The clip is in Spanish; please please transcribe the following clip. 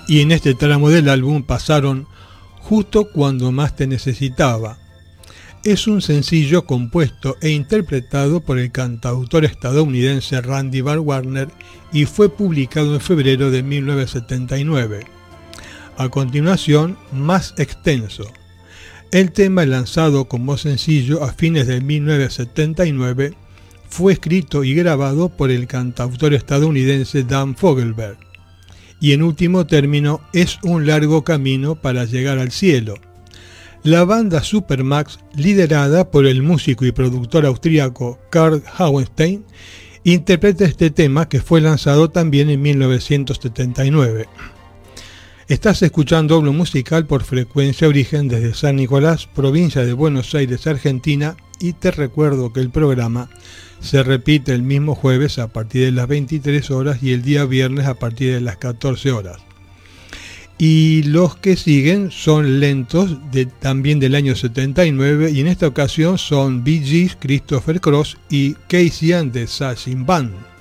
y en este tramo del álbum pasaron Justo cuando más te necesitaba. Es un sencillo compuesto e interpretado por el cantautor estadounidense Randy Van Warner y fue publicado en febrero de 1979. A continuación, Más extenso. El tema, lanzado como sencillo a fines de 1979, fue escrito y grabado por el cantautor estadounidense Dan Fogelberg. Y en último término, es un largo camino para llegar al cielo. La banda Supermax, liderada por el músico y productor austríaco Karl Hauenstein, interpreta este tema que fue lanzado también en 1979. Estás escuchando Hablo Musical por Frecuencia Origen desde San Nicolás, provincia de Buenos Aires, Argentina, y te recuerdo que el programa se repite el mismo jueves a partir de las 23 horas y el día viernes a partir de las 14 horas. Y los que siguen son lentos, también del año 79, y en esta ocasión son Bee Gees, Christopher Cross y Casey and the Sunshine Band.